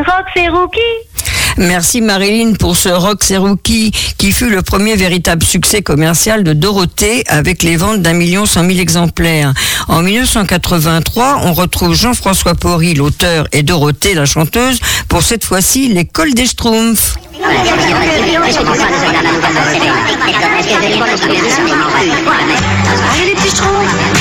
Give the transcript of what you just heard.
Roxy Rookie. Merci Marilyn pour ce Roxy Rookie qui fut le premier véritable succès commercial de Dorothée avec les ventes d'1 100 000 exemplaires. En 1983, on retrouve Jean-François Porry, l'auteur, et Dorothée, la chanteuse, pour cette fois-ci l'école des Schtroumpfs. Allez les petits Schtroumpfs.